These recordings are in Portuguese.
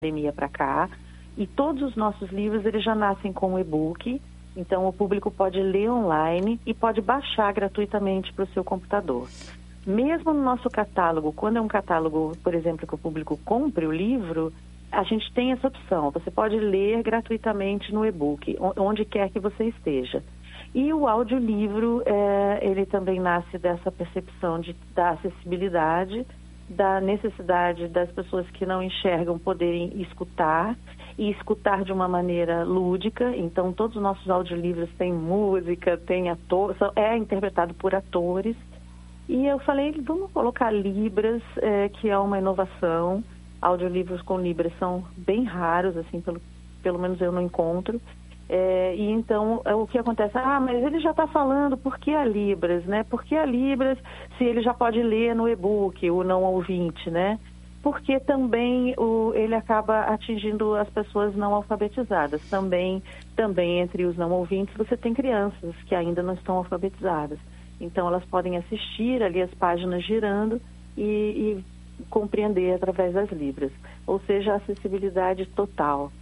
pandemia para cá, e todos os nossos livros eles já nascem com e-book, então o público pode ler online e pode baixar gratuitamente para o seu computador. Mesmo no nosso catálogo, quando é um catálogo, por exemplo, que o público compre o livro, a gente tem essa opção. Você pode ler gratuitamente no e-book, onde quer que você esteja. E o audiolivro, ele também nasce dessa percepção da acessibilidade, da necessidade das pessoas que não enxergam poderem escutar, e escutar de uma maneira lúdica. Então, todos os nossos audiolivros têm música, tem ator, é interpretado por atores. E eu falei, vamos colocar Libras, que é uma inovação. Audiolivros com Libras são bem raros, assim, pelo menos eu não encontro. E então, o que acontece? Mas ele já está falando, por que a Libras, né? Por que a Libras, se ele já pode ler no e-book, o não ouvinte, né? Porque também ele acaba atingindo as pessoas não alfabetizadas. Também entre os não ouvintes, você tem crianças que ainda não estão alfabetizadas. Então, elas podem assistir ali as páginas girando e compreender através das Libras. Ou seja, a acessibilidade total.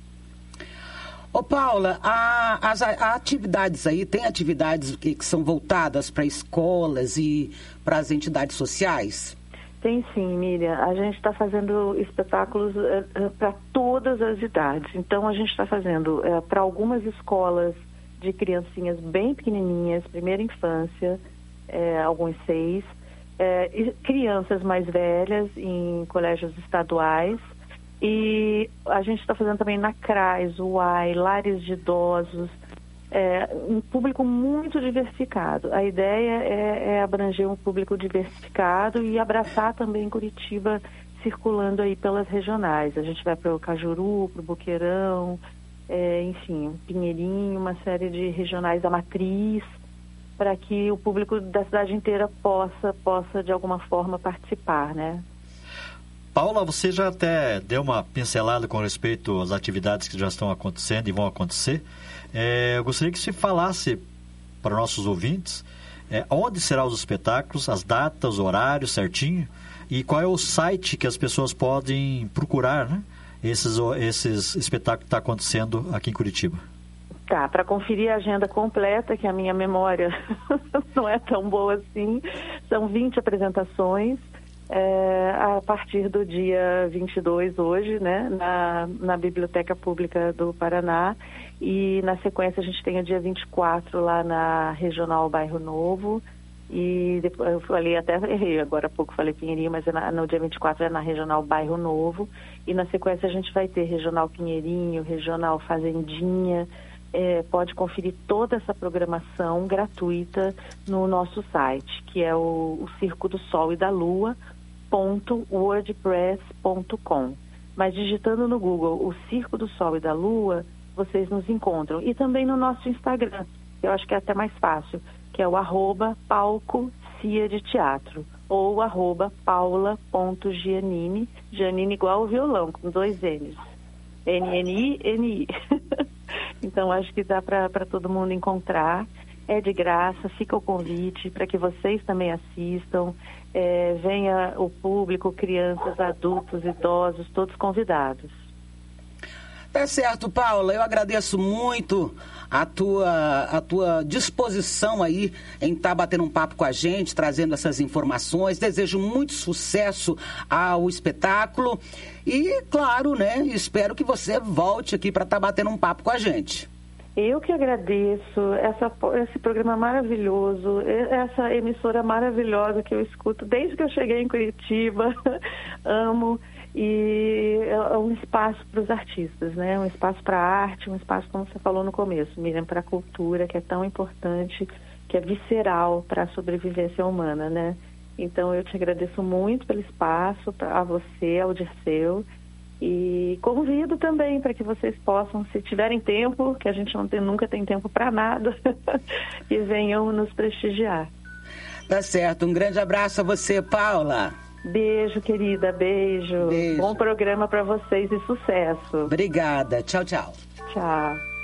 Ô Paula, as atividades aí, tem atividades que são voltadas para escolas e para as entidades sociais? Tem sim, Miriam. A gente está fazendo espetáculos para todas as idades. Então, a gente está fazendo para algumas escolas de criancinhas bem pequenininhas, primeira infância, alguns 6, e crianças mais velhas em colégios estaduais. E a gente está fazendo também na CRAS, UAI, lares de idosos, um público muito diversificado. A ideia é abranger um público diversificado e abraçar também Curitiba, circulando aí pelas regionais. A gente vai para o Cajuru, para o Boqueirão, enfim, Pinheirinho, uma série de regionais da Matriz, para que o público da cidade inteira possa de alguma forma participar, né? Paula, você já até deu uma pincelada com respeito às atividades que já estão acontecendo e vão acontecer. Eu gostaria que você falasse para nossos ouvintes onde serão os espetáculos, as datas, os horários certinho, e qual é o site que as pessoas podem procurar, né? Esses espetáculos que estão acontecendo aqui em Curitiba. Tá, para conferir a agenda completa, que a minha memória não é tão boa assim, são 20 apresentações. A partir do dia 22 hoje, né, na Biblioteca Pública do Paraná, e na sequência a gente tem o dia 24 lá na Regional Bairro Novo, e depois eu falei, até errei, agora há pouco falei Pinheirinho, mas no dia 24 é na Regional Bairro Novo, e na sequência a gente vai ter Regional Pinheirinho, Regional Fazendinha. Pode conferir toda essa programação gratuita no nosso site, que é o Circo do Sol e da Lua, .wordpress.com. Mas digitando no Google o Circo do Sol e da Lua, vocês nos encontram. E também no nosso Instagram, que eu acho que é até mais fácil, que é o @palco Cia de Teatro, ou @paula.giannini, Giannini igual o violão, com 2 N's. N-N-I-N-I. Então, acho que dá para todo mundo encontrar. É de graça, fica o convite para que vocês também assistam. Venha o público, crianças, adultos, idosos, todos convidados. Tá certo, Paula. Eu agradeço muito a tua disposição aí em estar batendo um papo com a gente, trazendo essas informações. Desejo muito sucesso ao espetáculo e, claro, né, espero que você volte aqui para estar batendo um papo com a gente. Eu que agradeço esse programa maravilhoso, essa emissora maravilhosa que eu escuto desde que eu cheguei em Curitiba. Amo. E é um espaço para os artistas, né? Um espaço para a arte, um espaço, como você falou no começo, Miriam, para a cultura, que é tão importante, que é visceral para a sobrevivência humana, né? Então, eu te agradeço muito pelo espaço, a você, ao Dirceu, e convido também para que vocês possam, se tiverem tempo, que a gente nunca tem tempo para nada, que venham nos prestigiar. Tá certo. Um grande abraço a você, Paula. Beijo, querida, beijo. Bom programa para vocês e sucesso. Obrigada. Tchau, tchau. Tchau.